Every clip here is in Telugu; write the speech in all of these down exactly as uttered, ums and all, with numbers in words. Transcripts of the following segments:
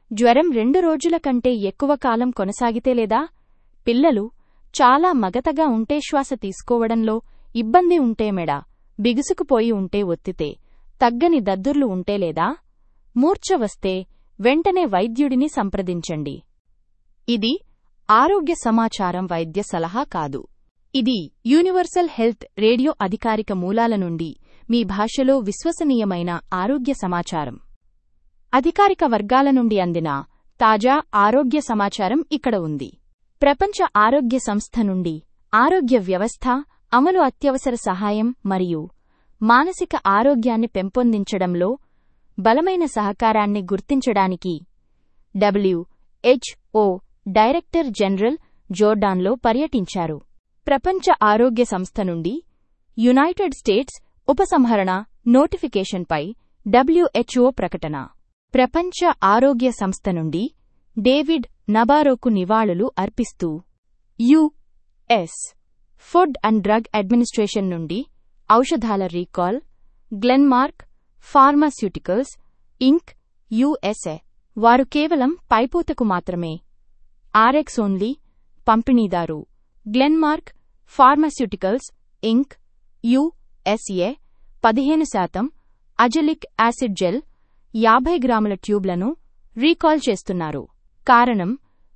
జ్వరం రెండు రోజుల కంటే ఎక్కువ కాలం కొనసాగితే లేదా పిల్లలు చాలా మగతగా ఉంటే శ్వాస తీసుకోవడంలో ఇబ్బంది ఉంటే మెడ బిగుసుకుపోయి ఉంటే ఒత్తితే తగ్గని దద్దుర్లు ఉంటే లేదా మూర్ఛ వస్తే వెంటనే వైద్యుడిని సంప్రదించండి. ఇది ఆరోగ్య సమాచారం వైద్య సలహా కాదు. ఇది యూనివర్సల్ హెల్త్ రేడియో అధికారిక మూలాల నుండి మీ భాషలో విశ్వసనీయమైన ఆరోగ్య సమాచారం. అధికారిక వర్గాల నుండి అందిన తాజా ఆరోగ్య సమాచారం ఇక్కడ ఉంది. ప్రపంచ ఆరోగ్య సంస్థ నుండి ఆరోగ్య వ్యవస్థ అమలు అత్యవసర సహాయం మరియు మానసిక ఆరోగ్యాన్ని పెంపొందించడంలో బలమైన సహకారాన్ని గుర్తించడానికి డబ్ల్యూహెచ్ఓ డైరెక్టర్ జనరల్ జోర్డాన్లో పర్యటించారు. ప్రపంచ ఆరోగ్య సంస్థ నుండి యునైటెడ్ స్టేట్స్ ఉపసంహరణ నోటిఫికేషన్పై డబ్ల్యూహెచ్ఓ ప్రకటన. ప్రపంచ ఆరోగ్య సంస్థ నుండి డేవిడ్ నబారోకు నివాళులు అర్పిస్తూ US food and drug administration నుండి ఔషధాల రీకాల్ గ్లెన్మార్క్ ఫార్మాస్యూటికల్స్ ఇంక్ యుఎస్ఏ వారు కేవలం పైపోతకు మాత్రమే ఆర్ఎక్స్ ఓన్లీ పంపిణీదారు. గ్లెన్మార్క్ ఫార్మాస్యూటికల్స్ ఇంక్ యుఎస్ఏ పదిహేను శాతం అజలిక్ యాసిడ్ జెల్ యాభై గ్రాముల ట్యూబ్లను రీకాల్ చేస్తున్నారు. కారణం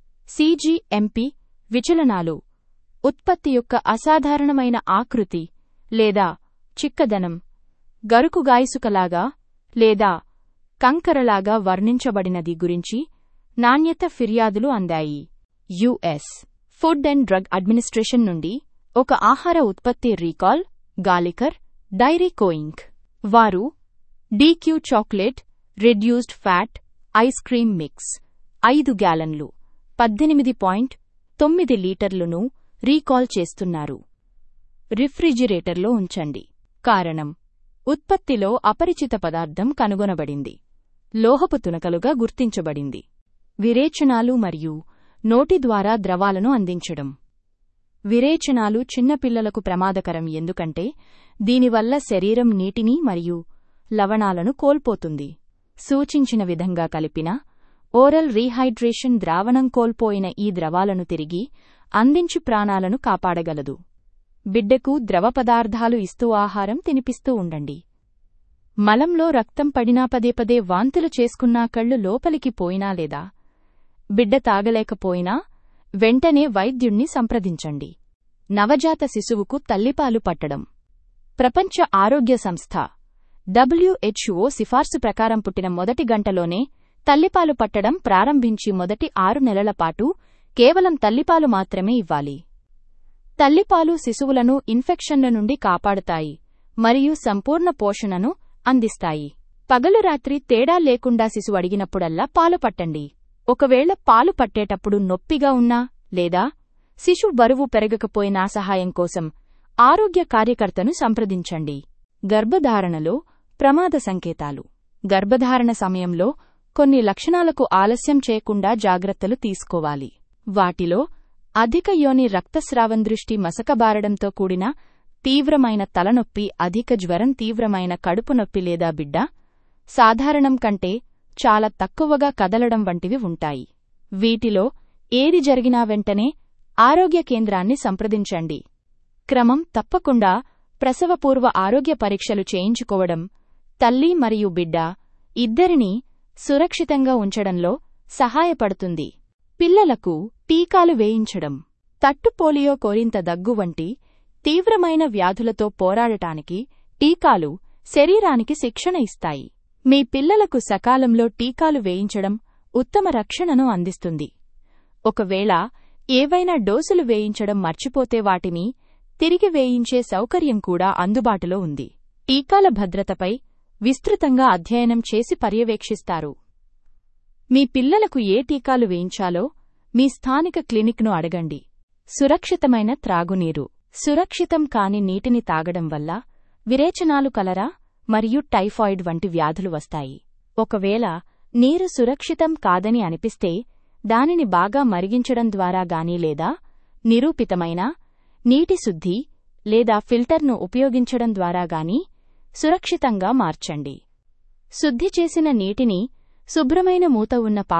సీజీఎంపీ విచలనాలు. ఉత్పత్తి యొక్క అసాధారణమైన ఆకృతి లేదా చిక్కదనం గరుకుగాయసుకలాగా లేదా కంకరలాగా వర్ణించబడినది గురించి నాణ్యత ఫిర్యాదులు అందాయి. US food and drug administration నుండి ఒక ఆహార ఉత్పత్తి రీకాల్ గాలికర్ డైరీ కోయింగ్. వారు DQ chocolate reduced fat ice cream mix ఐదు గ్యాలన్లు పద్దెనిమిది పాయింట్ తొమ్మిది లీటర్లను రీకాల్ చేస్తున్నారు. రిఫ్రిజిరేటర్లో ఉంచండి. కారణం ఉత్పత్తిలో అపరిచిత పదార్థం కనుగొనబడింది. లోహపు తునకలుగా గుర్తించబడింది. విరేచనాలు మరియు నోటి ద్వారా ద్రవాలను అందించడం. విరేచనాలు చిన్నపిల్లలకు ప్రమాదకరం ఎందుకంటే దీనివల్ల శరీరం నీటిని మరియు లవణాలను కోల్పోతుంది. సూచించిన విధంగా కలిపిన ఓరల్ రీహైడ్రేషన్ ద్రావణం కోల్పోయిన ఈ ద్రవాలను తిరిగి అందించి ప్రాణాలను కాపాడగలదు. బిడ్డకు ద్రవ పదార్థాలు ఇస్తూ ఆహారం తినిపిస్తూ ఉండండి. మలంలో రక్తం పడినా పదే పదే వాంతులు చేసుకున్నా కళ్ళు లోపలికి పోయినా లేదా బిడ్డ తాగలేకపోయినా వెంటనే వైద్యుణ్ణి సంప్రదించండి. నవజాత శిశువుకు తల్లిపాలు పట్టడం. ప్రపంచ ఆరోగ్య సంస్థ డబ్ల్యూహెచ్ఓ సిఫార్సు ప్రకారం పుట్టిన మొదటి గంటలోనే తల్లిపాలు పట్టడం ప్రారంభించి మొదటి ఆరు నెలల పాటు కేవలం తల్లిపాలు మాత్రమే ఇవ్వాలి. తల్లిపాలు శిశువులను ఇన్ఫెక్షన్ల నుండి కాపాడుతాయి మరియు సంపూర్ణ పోషణను అందిస్తాయి. పగలు రాత్రి తేడా లేకుండా శిశువు అడిగినప్పుడల్లా పాలు పట్టండి. ఒకవేళ పాలు పట్టేటప్పుడు నొప్పిగా ఉన్నా లేదా శిశు బరువు పెరగకపోయినా సహాయం కోసం ఆరోగ్య కార్యకర్తను సంప్రదించండి. గర్భధారణలో ప్రమాద సంకేతాలు. గర్భధారణ సమయంలో కొన్ని లక్షణాలకు ఆలస్యం చేయకుండా జాగ్రత్తలు తీసుకోవాలి. వాటిలో అధిక యోని రక్తస్రావం, దృష్టి మసకబారడంతో కూడిన తీవ్రమైన తలనొప్పి, అధిక జ్వరం, తీవ్రమైన కడుపు నొప్పి లేదా బిడ్డ సాధారణం కంటే చాలా తక్కువగా కదలడం వంటివి ఉంటాయి. వీటిలో ఏది జరిగినా వెంటనే ఆరోగ్య కేంద్రాన్ని సంప్రదించండి. క్రమం తప్పకుండా ప్రసవపూర్వ ఆరోగ్య పరీక్షలు చేయించుకోవడం తల్లి మరియు బిడ్డ ఇద్దరినీ సురక్షితంగా ఉంచడంలో సహాయపడుతుంది. పిల్లలకు టీకాలు వేయించడం. తట్టు పోలియో, కోరింత దగ్గు వంటి తీవ్రమైన వ్యాధులతో పోరాడటానికి టీకాలు శరీరానికి శిక్షణ ఇస్తాయి. మీ పిల్లలకు సకాలంలో టీకాలు వేయించడం ఉత్తమ రక్షణను అందిస్తుంది. ఒకవేళ ఏవైనా డోసులు వేయించడం మర్చిపోతే వాటిని తిరిగి వేయించే సౌకర్యం కూడా అందుబాటులో ఉంది. టీకాల భద్రతపై విస్తృతంగా అధ్యయనం చేసి పర్యవేక్షిస్తారు. మీ పిల్లలకు ఏ టీకాలు వేయించాలో మీ స్థానిక క్లినిక్ను అడగండి. సురక్షితమైన త్రాగునీరు. సురక్షితం కాని నీటిని తాగడం వల్ల విరేచనాలు, కలరా మరియు టైఫాయిడ్ వంటి వ్యాధులు వస్తాయి. ఒకవేళ నీరు సురక్షితం కాదని అనిపిస్తే దానిని బాగా మరిగించడం ద్వారా గాని లేదా నిరూపితమైన నీటి శుద్ధి లేదా ఫిల్టర్ను ఉపయోగించడం ద్వారా గాని సురక్షితంగా మార్చండి. శుద్ధి చేసిన నీటిని శుభ్రమైన మూత ఉన్న